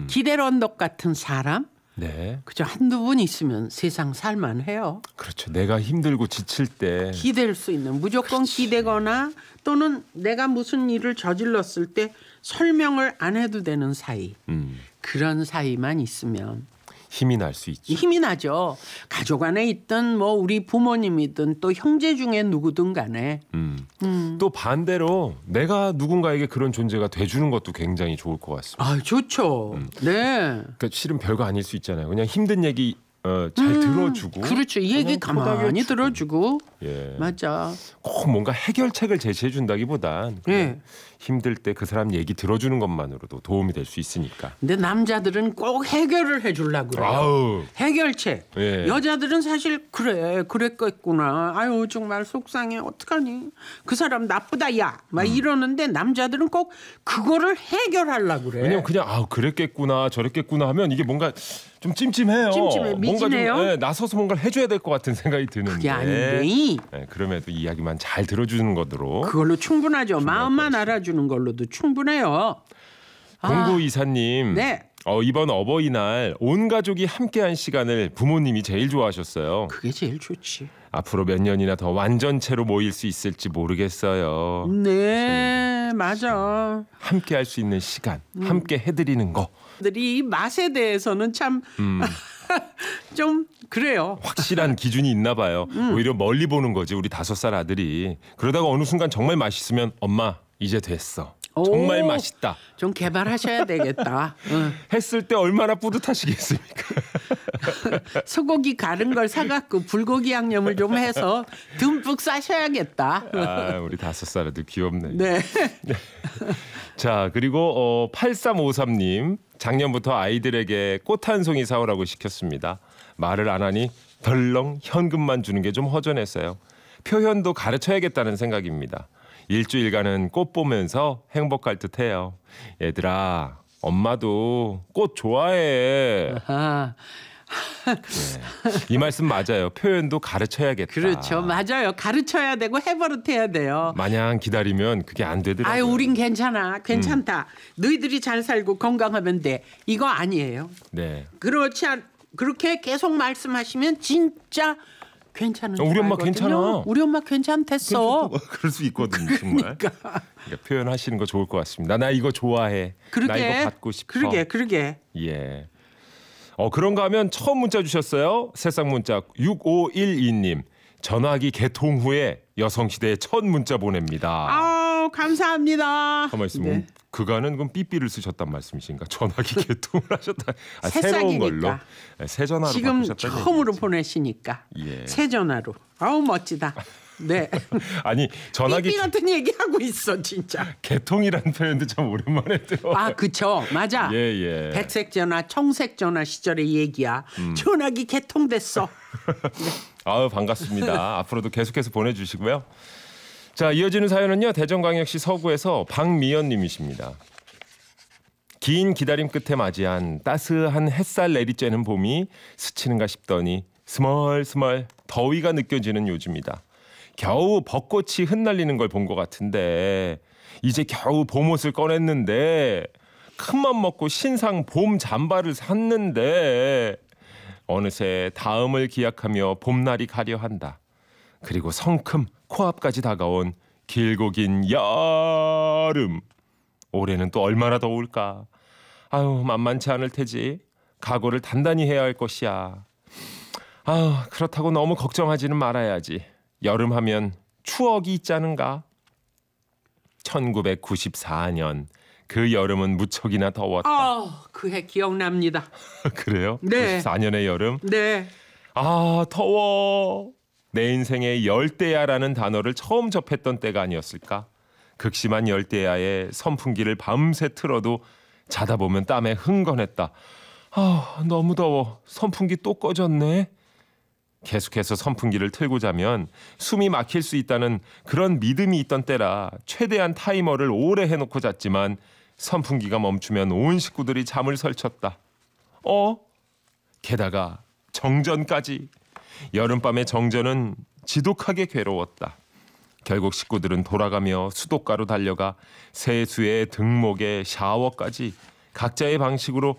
기댈 언덕 같은 사람? 네. 그저 한두 분 있으면 세상 살만해요. 그렇죠. 내가 힘들고 지칠 때 기댈 수 있는 무조건 그렇지. 기대거나 또는 내가 무슨 일을 저질렀을 때 설명을 안 해도 되는 사이. 그런 사이만 있으면 힘이 날 수 있죠. 힘이 나죠. 가족 안에 있든 뭐 우리 부모님이든 또 형제 중에 누구든 간에. 또 반대로 내가 누군가에게 그런 존재가 돼주는 것도 굉장히 좋을 것 같습니다. 아, 좋죠. 네. 그러니까 실은 별거 아닐 수 있잖아요. 그냥 힘든 얘기 잘 들어주고. 그렇죠. 이 얘기 그냥 가만히 토닥여주고. 들어주고. 예. 맞아. 꼭 뭔가 해결책을 제시해 준다기보단 네. 힘들 때 그 사람 얘기 들어주는 것만으로도 도움이 될 수 있으니까. 근데 남자들은 꼭 해결을 해주려고 그래요. 아우. 해결책. 예. 여자들은 사실 그랬겠구나. 아유 정말 속상해. 어떡하니. 그 사람 나쁘다 야. 막 이러는데 남자들은 꼭 그거를 해결하려고 그래. 왜냐면 그냥 그랬겠구나 저랬겠구나 하면 이게 뭔가 좀 찜찜해요. 찜찜해, 뭔가 미지네요. 좀 나서서 뭔가를 해줘야 될 것 같은 생각이 드는데. 그게 아닌데 그럼에도 이야기만 잘 들어주는 것으로. 그걸로 충분하죠. 마음만 것이죠. 알아주는 걸로도 충분해요. 공구 이사님. 네. 이번 어버이날 온 가족이 함께한 시간을 부모님이 제일 좋아하셨어요. 그게 제일 좋지. 앞으로 몇 년이나 더 완전체로 모일 수 있을지 모르겠어요. 네, 맞아. 함께 할 수 있는 시간, 함께 해드리는 거. 이 맛에 대해서는 참 좀 그래요. 확실한 기준이 있나 봐요. 오히려 멀리 보는 거지 우리 5살 아들이. 그러다가 어느 순간 정말 맛있으면 엄마 이제 됐어. 정말 오, 맛있다. 좀 개발하셔야 되겠다. 했을 때 얼마나 뿌듯하시겠습니까? 소고기 가른 걸 사갖고 불고기 양념을 좀 해서 듬뿍 싸셔야겠다. 우리 5살 아들 귀엽네. 네. 자, 그리고 8353님. 작년부터 아이들에게 꽃 한 송이 사오라고 시켰습니다. 말을 안 하니 덜렁 현금만 주는 게 좀 허전했어요. 표현도 가르쳐야겠다는 생각입니다. 일주일간은 꽃 보면서 행복할 듯해요. 얘들아, 엄마도 꽃 좋아해. 아, 이 말씀 맞아요. 표현도 가르쳐야겠다. 그렇죠. 맞아요. 가르쳐야 되고 해버릇해야 돼요. 마냥 기다리면 그게 안 되더라고요. 아유, 우린 괜찮아. 괜찮다. 너희들이 잘 살고 건강하면 돼. 이거 아니에요. 네. 그렇게 계속 말씀하시면 진짜 괜찮은 줄 우리 엄마 알거든요. 괜찮아. 우리 엄마 괜찮댔어. 그럴 수 있거든요, 정말. 그러니까 표현하시는 거 좋을 것 같습니다. 나 이거 좋아해. 나 이거 받고 싶어. 그러게. 예. 그런가 하면 처음 문자 주셨어요. 새싹 문자 6512님. 전화기 개통 후에 여성시대의 첫 문자 보냅니다. 감사합니다. 가만 있으면 네. 그간은 그럼 삐삐를 쓰셨단 말씀이신가? 전화기 개통을 하셨다. 새싹이니까. 새로운 걸로. 새 전화로 지금 바꾸셨다는 처음으로 얘기지. 보내시니까. 예. 새 전화로. 아우 멋지다. 네. 아니 전화기 삐삐 같은 얘기하고 있어 진짜. 개통이라는 표현도 참 오랜만에 들어. 그쵸. 맞아. 예. 백색 전화, 청색 전화 시절의 얘기야. 전화기 개통됐어. 반갑습니다. 앞으로도 계속해서 보내주시고요. 자, 이어지는 사연은요. 대전광역시 서구에서 박미연 님이십니다. 긴 기다림 끝에 맞이한 따스한 햇살 내리쬐는 봄이 스치는가 싶더니 스멀스멀 더위가 느껴지는 요즘이다. 겨우 벚꽃이 흩날리는 걸 본 것 같은데 이제 겨우 봄옷을 꺼냈는데 큰맘 먹고 신상 봄 잠바를 샀는데 어느새 다음을 기약하며 봄날이 가려 한다. 그리고 성큼 코앞까지 다가온 길고 긴 여름. 올해는 또 얼마나 더울까. 만만치 않을 테지. 각오를 단단히 해야 할 것이야. 그렇다고 너무 걱정하지는 말아야지. 여름하면 추억이 있자는가. 1994년 그 여름은 무척이나 더웠다. 그해 기억납니다. 그래요? 네. 94년의 여름? 네. 더워. 내 인생에 열대야라는 단어를 처음 접했던 때가 아니었을까? 극심한 열대야에 선풍기를 밤새 틀어도 자다 보면 땀에 흥건했다. 너무 더워. 선풍기 또 꺼졌네. 계속해서 선풍기를 틀고 자면 숨이 막힐 수 있다는 그런 믿음이 있던 때라 최대한 타이머를 오래 해놓고 잤지만 선풍기가 멈추면 온 식구들이 잠을 설쳤다. 게다가 정전까지. 여름밤의 정전은 지독하게 괴로웠다. 결국 식구들은 돌아가며 수도가로 달려가 세수에 등목에 샤워까지 각자의 방식으로